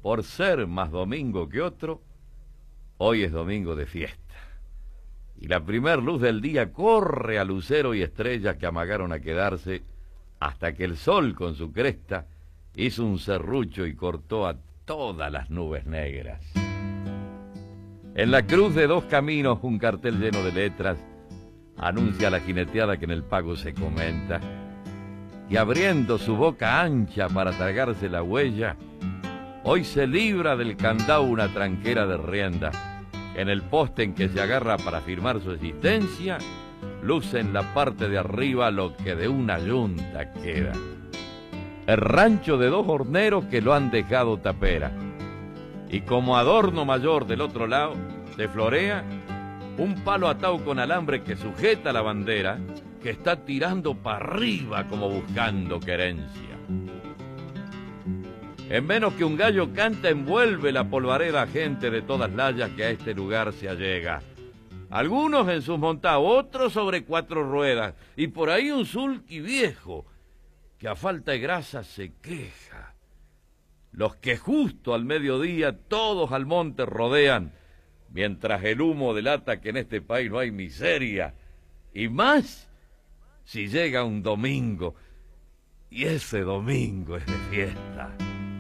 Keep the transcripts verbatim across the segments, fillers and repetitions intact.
por ser más domingo que otro, hoy es domingo de fiesta. Y la primer luz del día corre a lucero y estrella que amagaron a quedarse hasta que el sol con su cresta hizo un serrucho y cortó a todas las nubes negras. En la cruz de dos caminos un cartel lleno de letras anuncia la jineteada que en el pago se comenta, y abriendo su boca ancha para tragarse la huella, hoy se libra del candado una tranquera de rienda. En el poste en que se agarra para firmar su existencia, luce en la parte de arriba lo que de una yunta queda. El rancho de dos horneros que lo han dejado tapera. Y como adorno mayor del otro lado, se florea un palo atado con alambre que sujeta la bandera, que está tirando para arriba como buscando querencia. En menos que un gallo canta, envuelve la polvareda gente de todas layas que a este lugar se allega. Algunos en sus montados, otros sobre cuatro ruedas, y por ahí un sulky viejo, que a falta de grasa se queja. Los que justo al mediodía todos al monte rodean, mientras el humo delata que en este país no hay miseria, y más si llega un domingo, y ese domingo es de fiesta.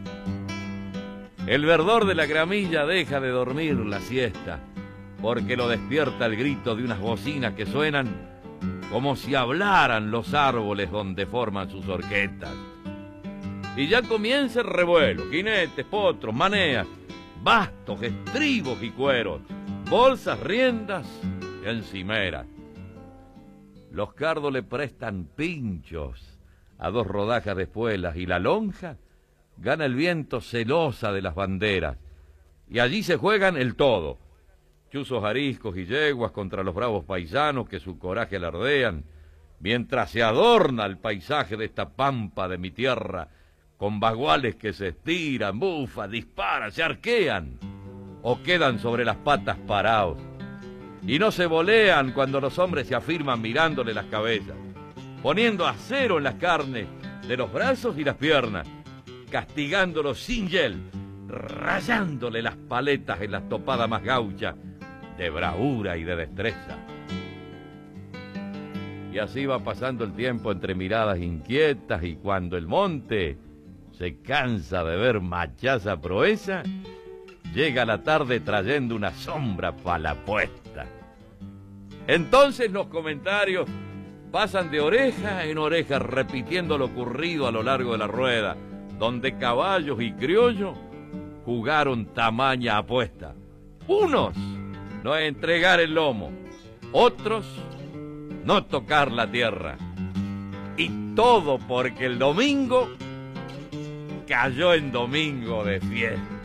El verdor de la gramilla deja de dormir la siesta, porque lo despierta el grito de unas bocinas que suenan como si hablaran los árboles donde forman sus horquetas. Y ya comienza el revuelo, jinetes, potros, maneas, bastos, estribos y cueros, bolsas, riendas y encimeras. Los cardos le prestan pinchos a dos rodajas de espuelas y la lonja gana el viento celosa de las banderas. Y allí se juegan el todo. Chuzos ariscos y yeguas contra los bravos paisanos que su coraje alardean, mientras se adorna el paisaje de esta pampa de mi tierra con baguales que se estiran, bufan, disparan, se arquean o quedan sobre las patas parados. Y no se volean cuando los hombres se afirman mirándole las cabezas, poniendo acero en las carnes de los brazos y las piernas, castigándolos sin hiel, rayándole las paletas en las topadas más gauchas de bravura y de destreza. Y así va pasando el tiempo entre miradas inquietas, y cuando el monte se cansa de ver machaza proeza, llega la tarde trayendo una sombra para la puesta. Entonces los comentarios pasan de oreja en oreja repitiendo lo ocurrido a lo largo de la rueda, donde caballos y criollos jugaron tamaña apuesta. Unos no entregar el lomo, otros no tocar la tierra. Y todo porque el domingo cayó en domingo de fiesta.